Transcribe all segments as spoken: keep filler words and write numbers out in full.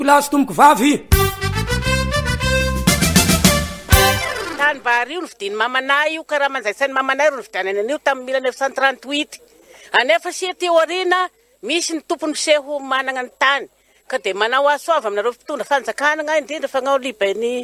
Plasy tomboko vavy. Tany vary io novidiny mamanay io karaha manjaisan'ny mamanay ro novidianany an'io tamin'ny mille neuf cent trente-huit. Anefa sia teo arina misy ny tompony seho manana ny tany ka de manao asoava aminareo fitondra fanjakana indrindra fanao libeny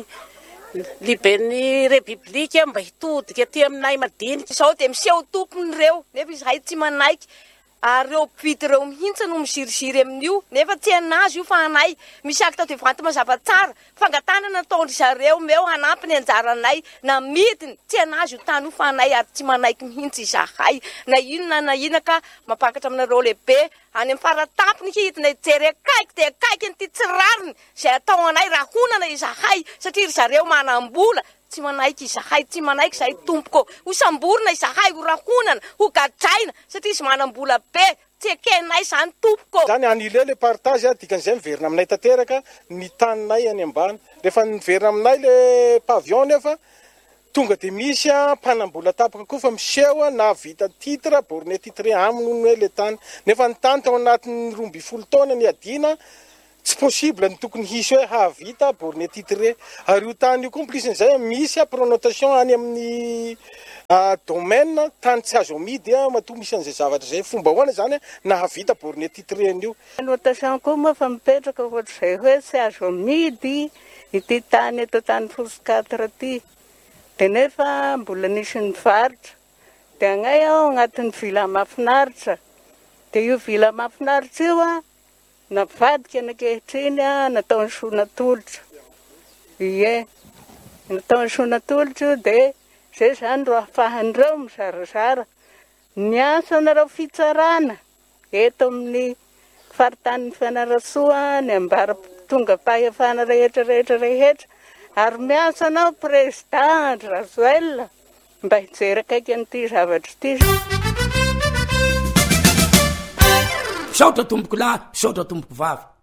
libeny repiblika mba hitodika aty aminay madinika. Sao de miseho tompony reo nefa izahay tsy manaiky. Areo mpivity reo mihitsy no misiriziry amin'io nefa tsy anazy io fa anay misy akta de vanty mazava tsara fangatanana nataondry zareo meo hanampy ny anjaranay na midiny tsy anazy io tany io fa anay ary tsy manaiky mihitsy izahay na inona na ina ka mampakatra aminareo lehibe any amin'ny faratampony hidina jery akaiky de akaiky nyty tsirariny zay atao anay raha honana izahay satria zareo manam-bola tsy manaiky izahay tsy manaiky izahay tompoko ho samborina izahay ho rahonana ho gadraina satria izy manam-bola be tsy ekenay izany tompoko zany anile le partage dikan'izay miverina aminay tanteraka ny taninay any ambany rehefa niverina aminay le pavion nefa tonga de misy mpanambola tapaka koa fa miseho na vita titre borné titre aminy hoe le tany nefa ny tany tao anatin'ny roa ambin'ny folo taona ny adina tsy possible ny tokony hisy hoe havita borné titre ary io tany io complicen'izay misy pronotation any amin'ny domaine tany tsy azo amidy matoa misy an'izay zavatra zay fomba hoana zany na havita borné titre an'io. Notation koa moa fa mipetraka ohatr'izay hoe tsy azo amidy ity tany eto tany fosikatra ty de nefa mbola nisy ny varitra de agnay aho agnatin'ny vila mahafinaritra de io vila mahafinaritra io a navadika nakehitriny a natao ny sonatolotra ie natao ny sonatolotra de zay zany ro ahafahan'ireo mizarazara ny asa nareo fitsarana eto amin'ny faritany fianarasoa ny ambara tonga fahefana rehetra rehetra rehetra ary miasa anao président Razoel mba hijery akaiky an'ity zavatra ity. Saotra tomboko lahy, saotra tomboko vavy.